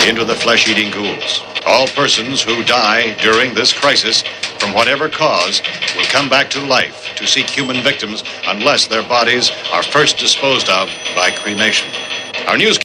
into the flesh-eating ghouls. All persons who die during this crisis, from whatever cause, will come back to life to seek human victims unless their bodies are first disposed of by cremation. Our newscast